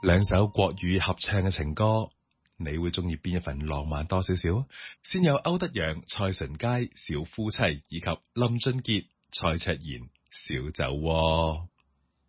兩首國語合唱嘅情歌，你會中意邊一份浪漫多少少？先有歐德陽、蔡淳佳、小夫妻，以及林俊傑、蔡卓妍、小酒窩。